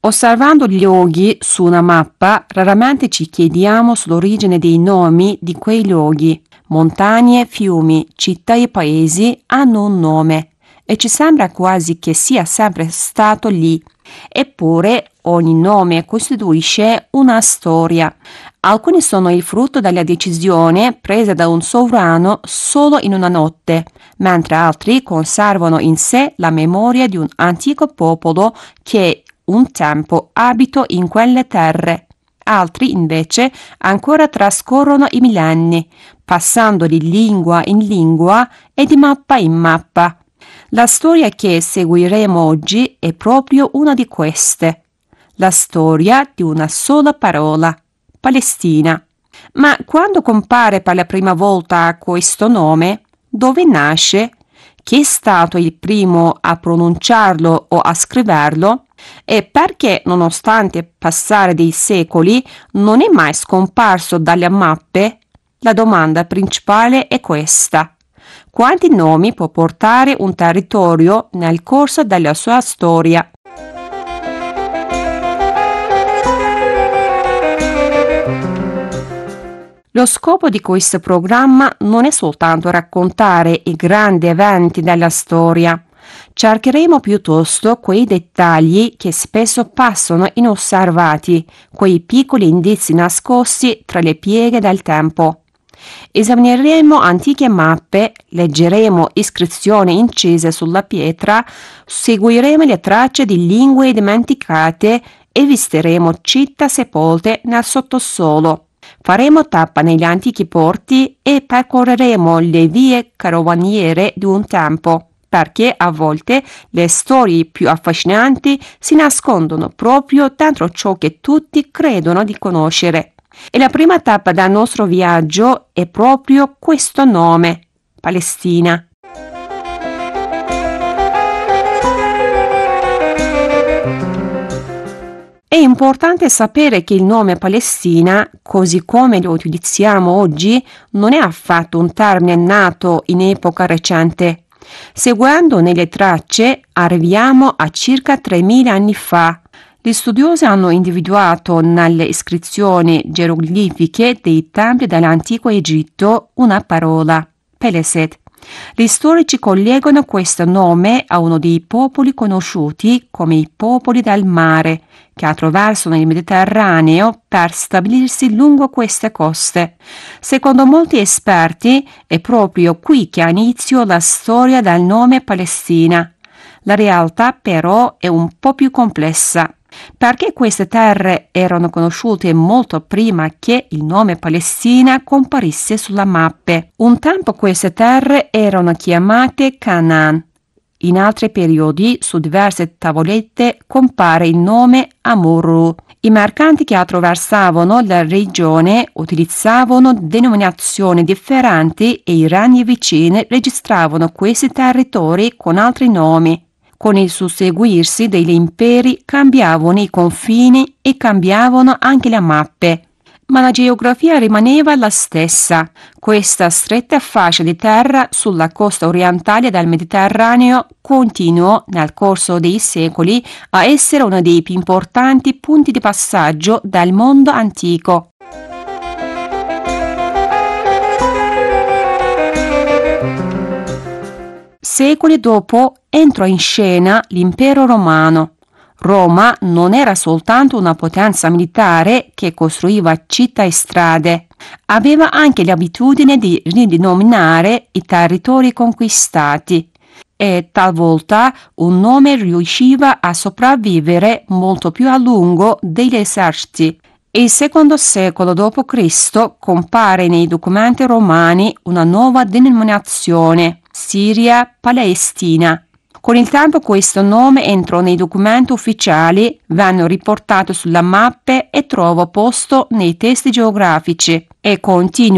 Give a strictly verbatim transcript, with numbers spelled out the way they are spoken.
Osservando gli luoghi su una mappa, raramente ci chiediamo sull'origine dei nomi di quei luoghi. Montagne, fiumi, città e paesi hanno un nome e ci sembra quasi che sia sempre stato lì. Eppure ogni nome costituisce una storia. Alcuni sono il frutto della decisione presa da un sovrano solo in una notte, mentre altri conservano in sé la memoria di un antico popolo che un tempo abitò in quelle terre. Altri, invece, ancora trascorrono i millenni, passando di lingua in lingua e di mappa in mappa. La storia che seguiremo oggi è proprio una di queste. La storia di una sola parola, Palestina. Ma quando compare per la prima volta questo nome, dove nasce? Chi è stato il primo a pronunciarlo o a scriverlo? E perché, nonostante passare dei secoli, non è mai scomparso dalle mappe? La domanda principale è questa. Quanti nomi può portare un territorio nel corso della sua storia? Lo scopo di questo programma non è soltanto raccontare i grandi eventi della storia. Cercheremo piuttosto quei dettagli che spesso passano inosservati, quei piccoli indizi nascosti tra le pieghe del tempo. Esamineremo antiche mappe, leggeremo iscrizioni incise sulla pietra, seguiremo le tracce di lingue dimenticate e visiteremo città sepolte nel sottosolo. Faremo tappa negli antichi porti e percorreremo le vie carovaniere di un tempo, perché a volte le storie più affascinanti si nascondono proprio dentro ciò che tutti credono di conoscere. E la prima tappa del nostro viaggio è proprio questo nome, Palestina. È importante sapere che il nome Palestina, così come lo utilizziamo oggi, non è affatto un termine nato in epoca recente. Seguendo nelle tracce, arriviamo a circa tremila anni fa. Gli studiosi hanno individuato nelle iscrizioni geroglifiche dei templi dell'antico Egitto una parola, Peleset. Gli storici collegano questo nome a uno dei popoli conosciuti come i popoli del mare, che attraversano il Mediterraneo per stabilirsi lungo queste coste. Secondo molti esperti è proprio qui che ha inizio la storia del nome Palestina. La realtà però è un po' più complessa, perché queste terre erano conosciute molto prima che il nome Palestina comparisse sulle mappe. Un tempo queste terre erano chiamate Canaan. In altri periodi, su diverse tavolette, compare il nome Amurru. I mercanti che attraversavano la regione utilizzavano denominazioni differenti e i regni vicini registravano questi territori con altri nomi. Con il susseguirsi degli imperi cambiavano i confini e cambiavano anche le mappe. Ma la geografia rimaneva la stessa. Questa stretta fascia di terra sulla costa orientale del Mediterraneo continuò nel corso dei secoli a essere uno dei più importanti punti di passaggio del mondo antico. Secoli dopo entrò in scena l'impero romano. Roma non era soltanto una potenza militare che costruiva città e strade, aveva anche l'abitudine di ridenominare i territori conquistati e talvolta un nome riusciva a sopravvivere molto più a lungo degli eserciti. Il secondo secolo dopo Cristo compare nei documenti romani una nuova denominazione, Siria Palestina. Con il tempo questo nome entrò nei documenti ufficiali, venne riportato sulle mappe e trovò posto nei testi geografici e continua